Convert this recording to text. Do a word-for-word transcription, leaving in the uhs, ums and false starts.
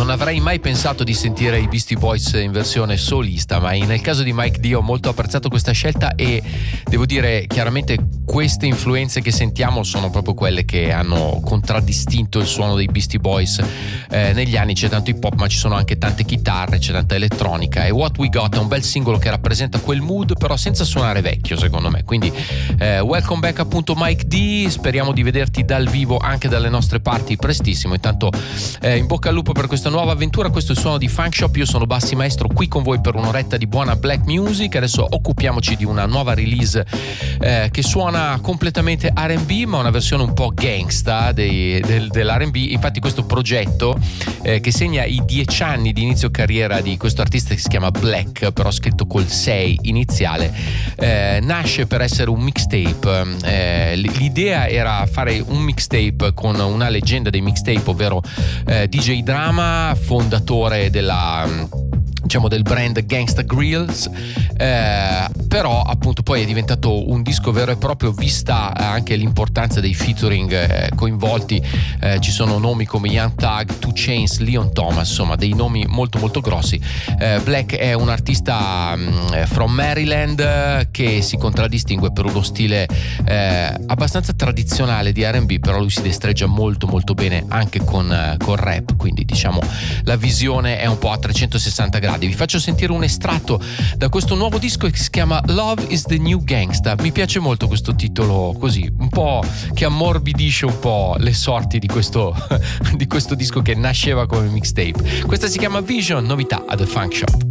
non avrei mai pensato di sentire i Beastie Boys in versione solista, ma nel caso di Mike D ho molto apprezzato questa scelta e devo dire chiaramente queste influenze che sentiamo sono proprio quelle che hanno contraddistinto il suono dei Beastie Boys eh, negli anni. C'è tanto hip hop ma ci sono anche tante chitarre, c'è tanta elettronica, e What We Got è un bel singolo che rappresenta quel mood però senza suonare vecchio secondo me, quindi eh, welcome back appunto Mike D, speriamo di vederti dal vivo anche dalle nostre parti prestissimo. Intanto eh, in bocca al lupo per questa nuova avventura. Questo è il suono di Funk Shop, io sono Bassi Maestro qui con voi per un'oretta di buona black music. Adesso occupiamoci di una nuova release eh, che suona completamente R and B ma una versione un po' gangsta dei, del, dell'R and B. Infatti questo progetto eh, che segna i dieci anni di inizio carriera di questo artista che si chiama Black, però scritto col sei iniziale, eh, nasce per essere un mixtape. Eh, l'idea era fare un mixtape con una leggenda dei mixtape, ovvero eh, D J Drama, fondatore della diciamo del brand Gangsta Grills, eh, però appunto poi è diventato un disco vero e proprio, vista anche l'importanza dei featuring eh, coinvolti. Eh, ci sono nomi come Young Thug, two Chainz, Leon Thomas, insomma dei nomi molto molto grossi. eh, Black è un artista um, from Maryland eh, che si contraddistingue per uno stile eh, abbastanza tradizionale di R and B, però lui si destreggia molto molto bene anche con, eh, con rap, quindi diciamo la visione è un po' a trecentosessanta gradi. Vi faccio sentire un estratto da questo nuovo disco che si chiama Love is the New Gangsta. Mi piace molto questo titolo così, un po' che ammorbidisce un po' le sorti di questo, di questo disco che nasceva come mixtape. Questa si chiama Vision, novità a The Funk Shop.